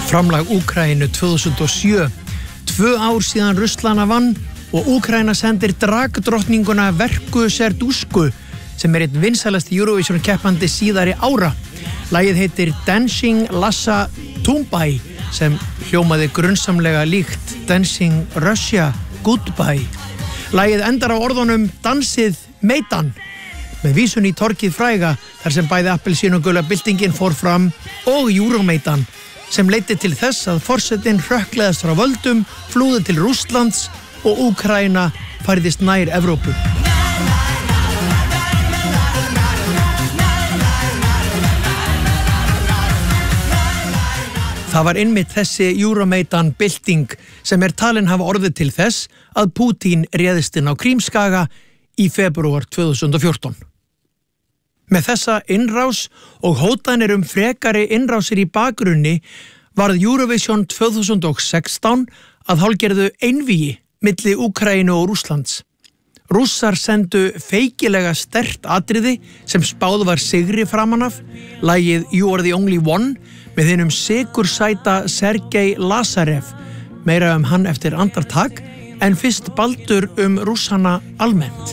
Framlag Úkraínu 2007. 2 ár síðan Ruslana vann og Úkraína sendir dragdrottninguna Verku Serdusku sem einn vinsælasti Eurovision keppandi síðari ára. Lagið heitir Dancing Lassa Tumbai sem hljómaði grunnsamlega líkt Dancing Russia Goodbye. Lagið endar á orðunum Dansið Meidan með vísun í torkið fræga þar sem bæði appelsínugula byltingin fór fram og Euromeidan sem leiddi til þess að forsetinn hrökkleðast frá völdum, flúði til Rússlands og Úkraína færðist nær Evrópu. Það var einmitt þessi Euromeidan bylting sem talin hafa orðið til þess að Pútín réðist inn á Krímskaga í febrúar 2014. Með þessa innrás og hótanir frekari innrásir í bakgrunni varð Eurovision 2016 að hálfgerðu einvígi milli Úkraínu og Rússlands. Rússar sendu feikilega sterkt atriði sem spáð var sigri framan af, lagið You Are The Only One með hinum sigursæta Sergei Lazarev, meira hann eftir andartak, en fyrst baldur Rússana almennt.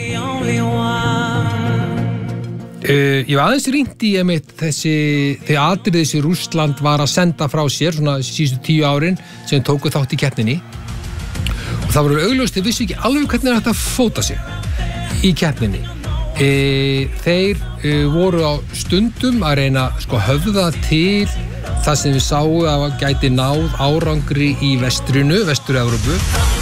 Ég var aðeins rýnt í þegar atriði sem Rússland var að senda frá sér svona síðustu 10 árin sem tóku þátt í keppninni og það voru augljóst, þeir vissu ekki alveg hvernig þetta fóta sig í keppninni. Þeir voru á stundum að reyna höfða til það sem við sáu að gæti náð árangri í Vestur-Evrópu.